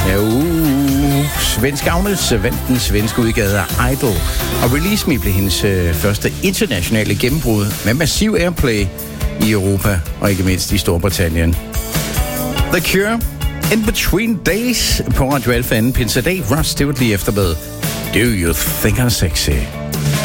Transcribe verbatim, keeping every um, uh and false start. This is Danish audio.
Ja, uh, svensk Agnes vandt den svenske udgave af Idol, og Release Me blev hendes øh, første internationale gennembrud med massiv airplay i Europa og ikke mindst i Storbritannien. The Cure, In Between Days på Radio Alfa anden pinsedag. Ross Stewart lige efter med Do You Think I'm Sexy?